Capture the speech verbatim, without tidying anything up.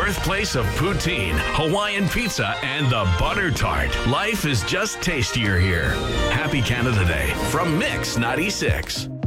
birthplace of poutine, Hawaiian pizza, and the butter tart. Life is just tastier here. Happy Canada Day from Mix ninety-six.